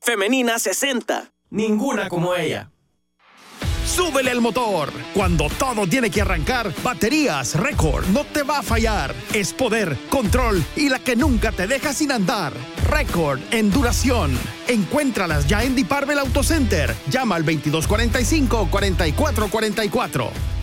Femenina 60. Ninguna como ella. ¡Súbele el motor! Cuando todo tiene que arrancar, Baterías Record no te va a fallar. Es poder, control y la que nunca te deja sin andar. Record en duración. Encuéntralas ya en Deep Arbel Auto Center. Llama al 2245-4444.